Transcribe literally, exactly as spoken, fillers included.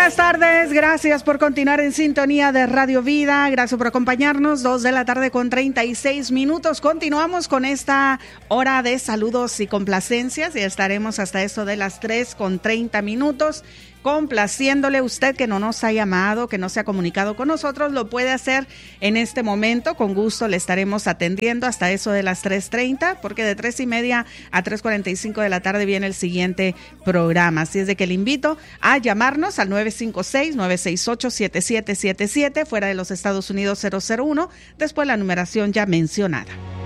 buenas tardes, gracias por continuar en sintonía de Radio Vida, gracias por acompañarnos, dos de la tarde con treinta y seis minutos, continuamos con esta hora de saludos y complacencias y estaremos hasta eso de las tres con treinta minutos. Complaciéndole usted que no nos ha llamado, que no se ha comunicado con nosotros, lo puede hacer en este momento. Con gusto le estaremos atendiendo hasta eso de las tres treinta, porque de tres y media a tres cuarenta y cinco de la tarde viene el siguiente programa. Así es de que le invito a llamarnos al nueve cinco seis, nueve seis ocho, siete siete siete siete, fuera de los Estados Unidos cero cero uno, después la numeración ya mencionada.